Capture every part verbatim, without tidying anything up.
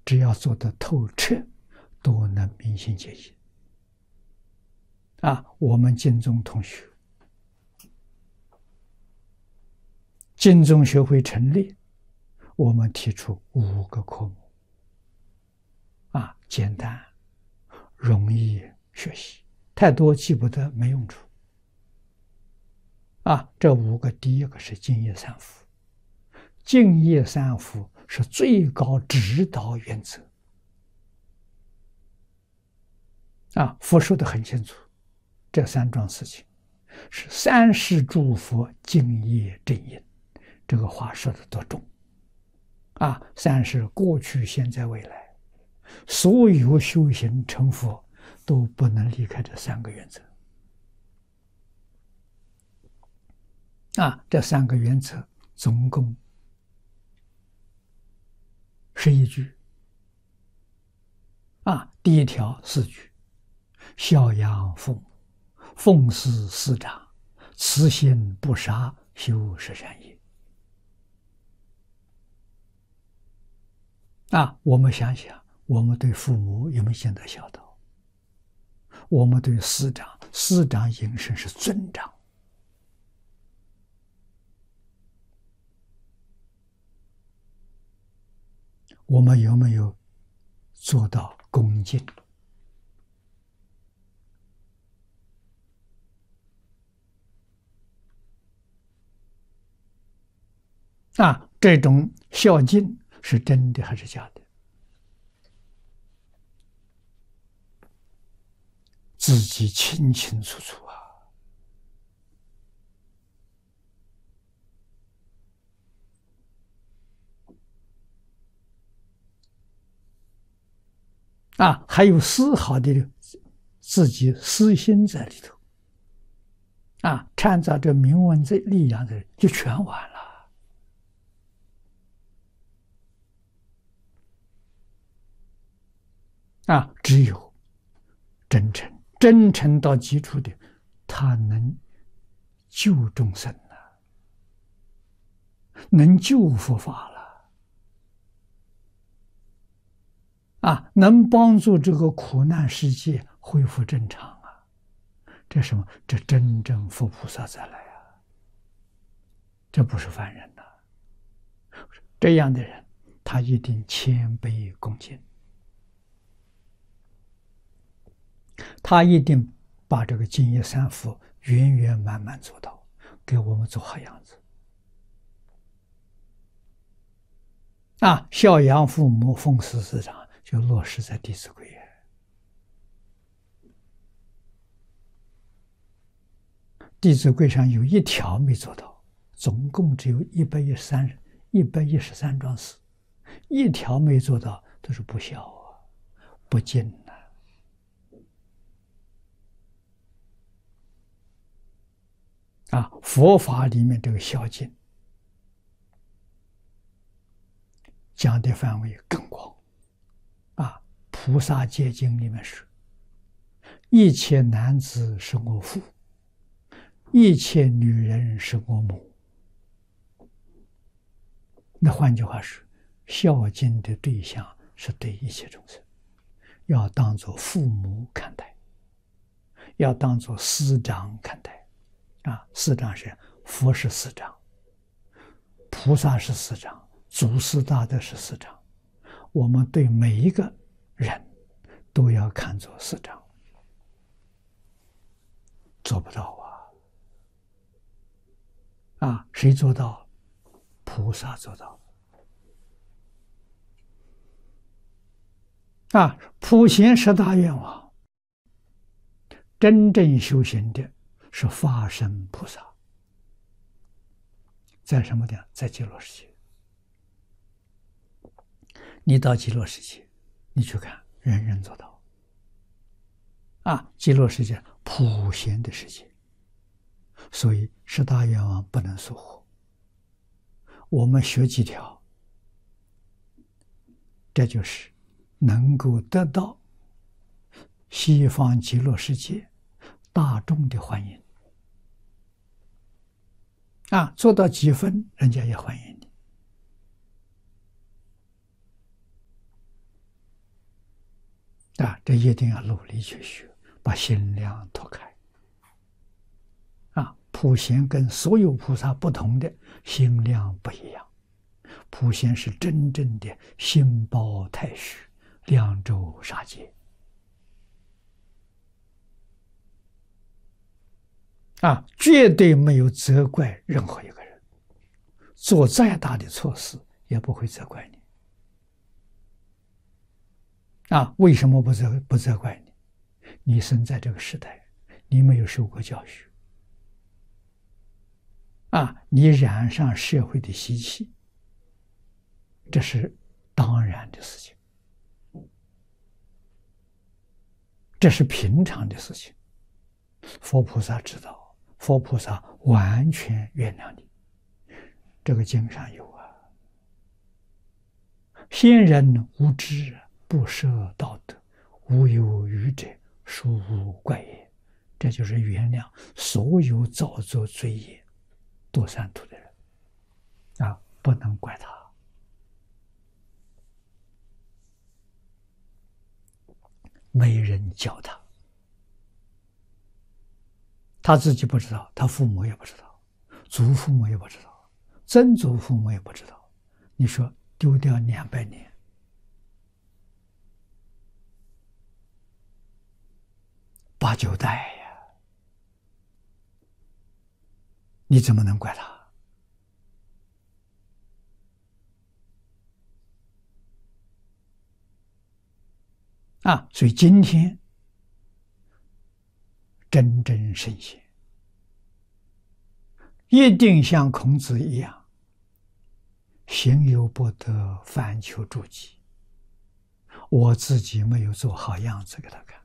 只要做得透彻，都能明心见性。啊，我们净宗同学，净宗学会成立，我们提出五个科目，啊，简单、容易学习，太多记不得没用处。啊，这五个，第一个是净业三福，净业三福是最高指导原则。啊，佛说得很清楚，这三桩事情是三世诸佛净业正因，这个话说得多重啊！三世过去、现在、未来，所有修行成佛都不能离开这三个原则。啊，这三个原则总共十一句。啊，第一条四句：孝养父母，奉事师长，慈心不杀，修十善业。啊，我们想想，我们对父母有没有尽到孝道？我们对师长，师长引申是尊长。我们有没有做到恭敬？啊，这种孝敬是真的还是假的？自己清清楚楚啊！啊，还有丝毫的自己私心在里头，啊，掺杂着名闻这利养的人就全完了。啊，只有真诚，真诚到基础的，他能救众生了，能救佛法了。啊，能帮助这个苦难世界恢复正常啊！这什么？这真正佛菩萨再来啊！这不是凡人呐、啊！这样的人，他一定谦卑恭敬，他一定把这个净业三福圆圆满满做到，给我们做好样子。啊，孝养父母，奉事师长，就落实在《弟子规》。《弟子规》上有一条没做到，总共只有一百一十三、一百一十三桩事，一条没做到，都是不孝啊，不敬啊。啊，佛法里面这个孝敬讲的范围更广。啊，菩萨戒经里面说：一切男子是我父，一切女人是我母。那换句话说，孝敬的对象是对一切众生，要当作父母看待，要当作师长看待。啊，师长是佛是师长，菩萨是师长，祖师大德是师长，我们对每一个人都要看作师长。做不到啊！啊，谁做到？菩萨做到。啊，普贤十大愿望，真正修行的是法身菩萨，在什么地方？在极乐世界。你到极乐世界，你去看，人人做到。啊，极乐世界普贤的世界，所以十大愿望不能疏忽。我们学几条，这就是能够得到西方极乐世界大众的欢迎。啊，做到几分，人家也欢迎你。 啊，这一定要努力去学，把心量拓开。啊，普贤跟所有菩萨不同的心量不一样。普贤是真正的心包太虚，量周杀劫。啊，绝对没有责怪任何一个人，做再大的错事也不会责怪你。啊，为什么不责不责怪你？你生在这个时代，你没有受过教育。啊，你染上社会的习气，这是当然的事情，这是平常的事情。佛菩萨知道，佛菩萨完全原谅你。这个经上有啊，先人无知，不摄道德，无有余者，殊无怪也。这就是原谅所有造作罪业堕三途的人啊，不能怪他。没人教他，他自己不知道，他父母也不知道，祖父母也不知道，曾祖父母也不知道。你说丢掉两百年，八九代呀，你怎么能怪他？啊，所以今天真正圣贤一定像孔子一样，行有不得，反求诸己。我自己没有做好样子给他看，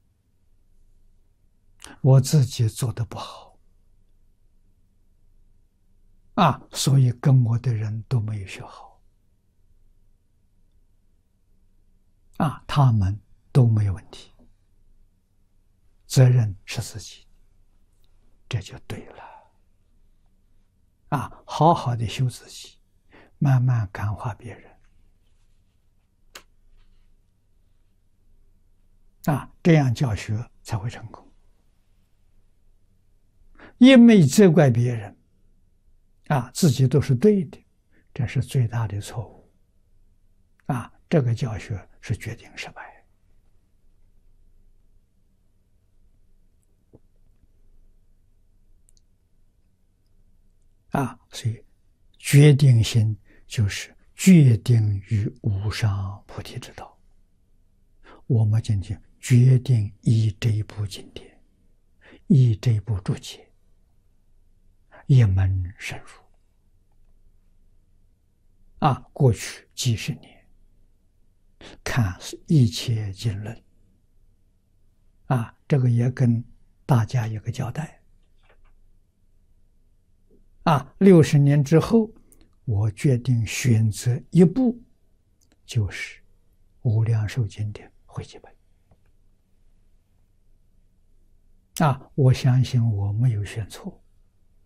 我自己做得不好啊，所以跟我的人都没有学好啊，他们都没有问题，责任是自己，这就对了啊！好好的修自己，慢慢感化别人啊，这样教学才会成功。一昧责怪别人啊，自己都是对的，这是最大的错误啊！这个教学是决定失败啊！所以决定心就是决定于无上菩提之道。我们今天决定依这一部经典，依这一部注解，一门深入啊！过去几十年，看一切经论啊，这个也跟大家有个交代啊。六十年之后，我决定选择一部，就是《无量寿经》的汇集本啊。我相信我没有选错